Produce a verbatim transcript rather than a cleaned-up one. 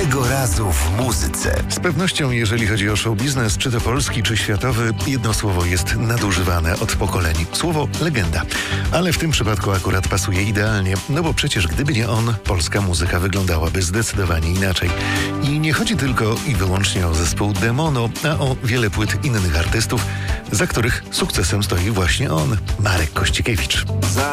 Tego razu w muzyce. Z pewnością, jeżeli chodzi o show biznes, czy to polski, czy światowy, jedno słowo jest nadużywane od pokoleń. Słowo legenda. Ale w tym przypadku akurat pasuje idealnie, no bo przecież gdyby nie on, polska muzyka wyglądałaby zdecydowanie inaczej. I nie chodzi tylko i wyłącznie o zespół Demono, a o wiele płyt innych artystów, za których sukcesem stoi właśnie on, Marek Kościkiewicz. Za